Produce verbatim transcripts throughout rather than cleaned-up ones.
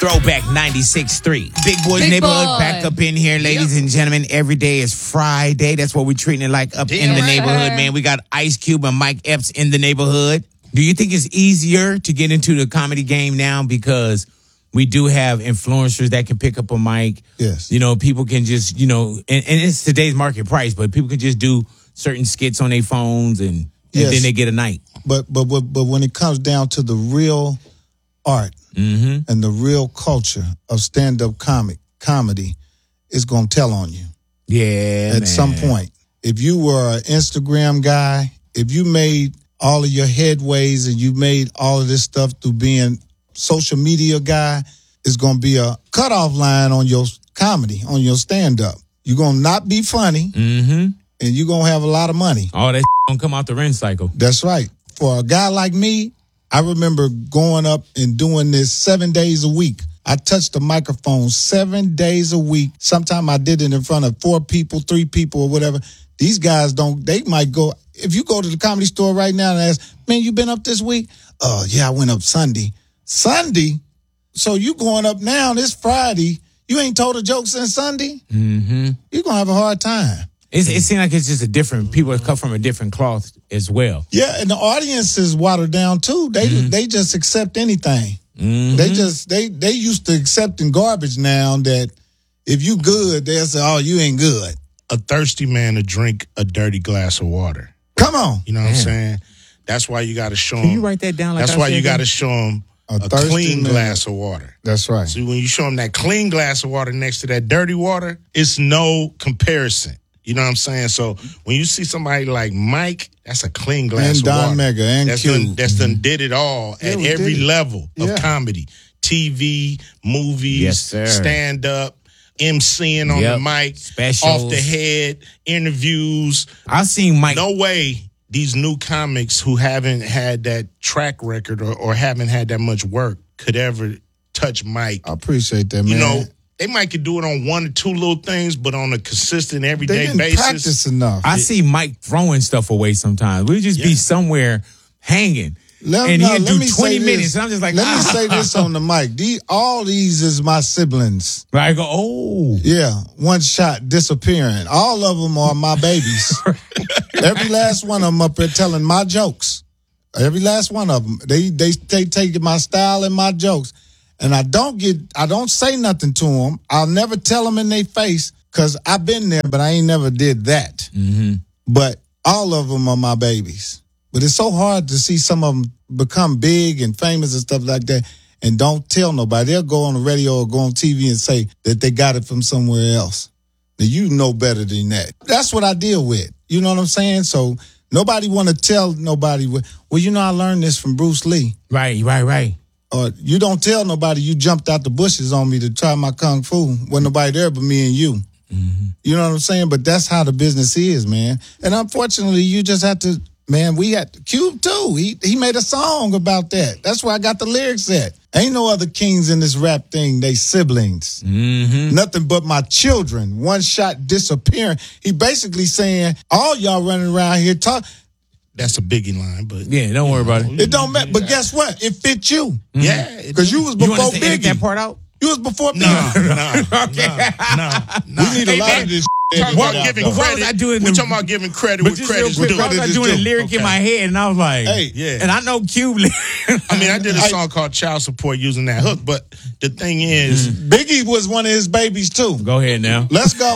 Throwback ninety-six point three. Big Boys Big Neighborhood boy. back up in here, ladies Yep. and gentlemen. Every day is Friday. That's what we're treating it like up in the right. neighborhood, man. We got Ice Cube and Mike Epps in the neighborhood. Do you think it's easier to get into the comedy game now because we do have influencers that can pick up a mic? Yes. You know, people can just, you know, and, and it's today's market price, but people can just do certain skits on their phones and, and Yes. then they get a night. But but but but when it comes down to the real art Mm-hmm. and the real culture of stand-up comic comedy, it's gonna tell on you Yeah, at man. some point. If you were an Instagram guy, if you made all of your headways and you made all of this stuff through being social media guy, it's gonna be a cutoff line on your comedy, on your stand-up. You're gonna not be funny, Mm-hmm. and you're gonna have a lot of money. All that gonna come out the rent cycle. That's right. For a guy like me, I remember going up and doing this seven days a week. I touched the microphone seven days a week. Sometimes I did it in front of four people, three people, or whatever. These guys don't, they might go, if you go to the Comedy Store right now and ask, man, you been up this week? Oh, yeah, I went up Sunday. Sunday? So you going up now, this Friday, you ain't told a joke since Sunday? Mm-hmm. You're going to have a hard time. It's, it seems like it's just a different, people that come from a different cloth as well. Yeah, and the audience is watered down too. They Mm-hmm. they just accept anything. Mm-hmm. They just they they used to accepting garbage now that if you good, they'll say, oh, you ain't good. A thirsty man to drink a dirty glass of water. Come on. You know what I'm Damn. saying? That's why you got to show Can him. you write that down like That's I why said you got to that? show him A a, thirsty clean man. glass of water. That's right. See, when you show him that clean glass of water next to that dirty water, it's no comparison. You know what I'm saying? So when you see somebody like Mike, that's a clean glass And of Don water. Mega and that's Cube. done, that's done did it all Yeah, at we every did it. level of Yeah. comedy. T V, movies, Yes, sir. stand up, emceeing on Yep. the mic, Specials. off the head, interviews. I've seen Mike. No way these new comics who haven't had that track record or, or haven't had that much work could ever touch Mike. I appreciate that, man. You know, they might could do it on one or two little things, but on a consistent they everyday didn't basis. practice enough. I see Mike throwing stuff away sometimes. We'll just be Yeah. somewhere hanging. Let, and no, he'll let do me say twenty this. minutes. And I'm just like, let ah. me say this on the mic. These, all these is my siblings. I go, oh. Yeah, one shot disappearing. All of them are my babies. Every last one of them up there telling my jokes. Every last one of them. They they they take my style and my jokes, and I don't get I don't say nothing to them. I'll never tell them in their face because I've been there, but I ain't never did that. Mm-hmm. But all of them are my babies. But it's so hard to see some of them become big and famous and stuff like that and don't tell nobody. They'll go on the radio or go on T V and say that they got it from somewhere else. Now, you know better than that. That's what I deal with. You know what I'm saying? So nobody want to tell nobody, well, you know, I learned this from Bruce Lee. Right, right, right. Or you don't tell nobody you jumped out the bushes on me to try my kung fu. Wasn't nobody there but me and you. Mm-hmm. You know what I'm saying? But that's how the business is, man. And unfortunately, you just have to, man, we had Cube too. He he made a song about that. That's where I got the lyrics at. Ain't no other kings in this rap thing. They siblings. Mm-hmm. Nothing but my children. One shot disappearing. He basically saying, all y'all running around here talk. That's a biggie line, but Yeah, don't worry about it. It don't matter. But guess what? It fit you. yeah, it- Because you was You want before us to edit that Biggie. part out? You was before no, Biggie. no, Okay. no, no. We need a Hey, lot man, of this talking shit. about giving Before I was credit. I doing We're the- talking about giving credit But with just real credit's quick, due. I was Credit doing is a due. lyric in Okay. my head, and I was like, Hey, yeah. And I know Cube. I mean, I did a song called Child Support using that hook, but the thing is, Biggie was one of his babies too. Go ahead now. Let's go.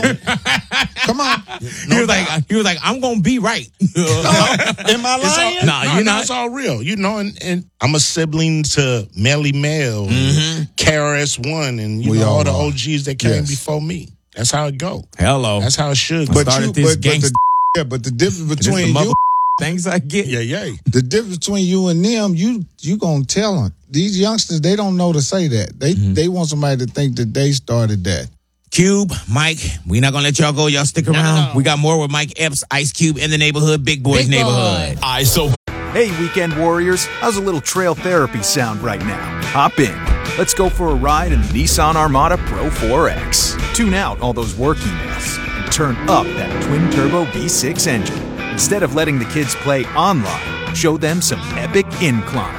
Come on. he was like, he was like, I'm gonna be right. Am I it's all, lying? Nah, no, you're no, not. it's all real, you know. And, and I'm a sibling to Melly Mel, K R S One, and you We know all all the are. O Gs that came Yes. before me. That's how it go. Hello. That's how it should. But started you, this but, but gangsta- the yeah, but the difference This the between mother you, things I get. yeah, yeah. the difference between you and them, you you gonna tell them. These youngsters, they don't know to say that. They they want somebody to think that they started that. Cube, Mike, we not gonna let y'all go. Y'all stick around. We got more with Mike Epps, Ice Cube in the neighborhood, Big Boys Big Boy. neighborhood. I so Hey, weekend warriors, how's a little trail therapy sound right now? Hop in. Let's go for a ride in the Nissan Armada Pro four X. Tune out all those work emails and turn up that twin-turbo V six engine. Instead of letting the kids play online, show them some epic inclines.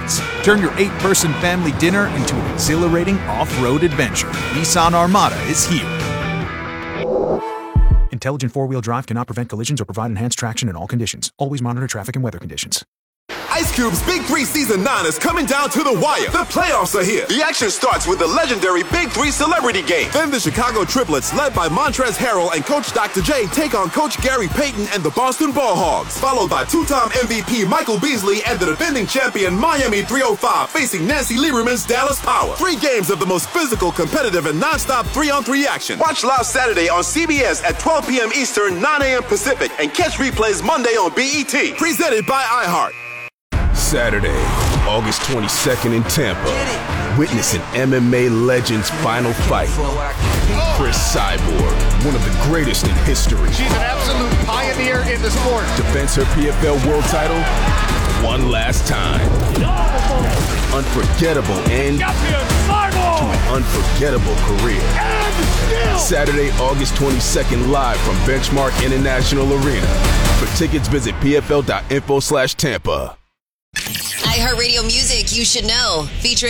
Turn your eight-person family dinner into an exhilarating off-road adventure. Nissan Armada is here. Intelligent four-wheel drive cannot prevent collisions or provide enhanced traction in all conditions. Always monitor traffic and weather conditions. Ice Cube's Big Three Season nine is coming down to the wire. The playoffs are here. The action starts with the legendary Big Three Celebrity Game. Then the Chicago Triplets, led by Montrezl Harrell and Coach Doctor J, take on Coach Gary Payton and the Boston Ball Hogs. Followed by two-time M V P Michael Beasley and the defending champion Miami three oh five facing Nancy Lieberman's Dallas Power. Three games of the most physical, competitive, and non-stop three-on-three action. Watch live Saturday on C B S at twelve p.m. Eastern, nine a.m. Pacific, and catch replays Monday on B E T. Presented by iHeart. Saturday, August twenty-second in Tampa. Witness an M M A legend's final fight. Chris Cyborg, one of the greatest in history. She's an absolute pioneer in the sport. Defends her P F L world title one last time. Unforgettable end to an unforgettable career. Saturday, August twenty-second, live from Benchmark International Arena. For tickets, visit P F L dot info slash Tampa. iHeartRadio Music, You Should Know, featuring